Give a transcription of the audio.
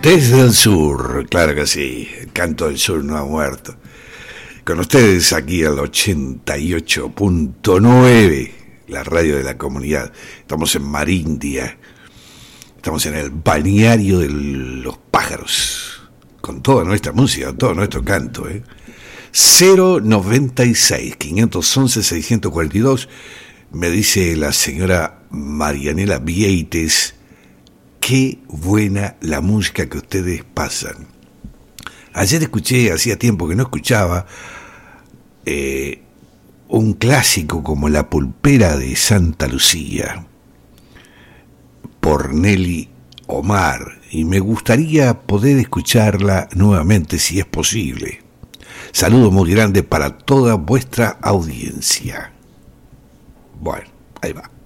Desde el sur, claro que sí, el canto del sur no ha muerto. Con ustedes aquí al 88.9, la radio de la comunidad. Estamos en Marindia, estamos en el balneario de los pájaros, con toda nuestra música, todo nuestro canto. 096 511 642, me dice la señora Marianela Vieites. Qué buena la música que ustedes pasan. Ayer escuché, hacía tiempo que no escuchaba, un clásico como La Pulpera de Santa Lucía, por Nelly Omar, y me gustaría poder escucharla nuevamente si es posible. Saludo muy grande para toda vuestra audiencia. Bueno, ahí va.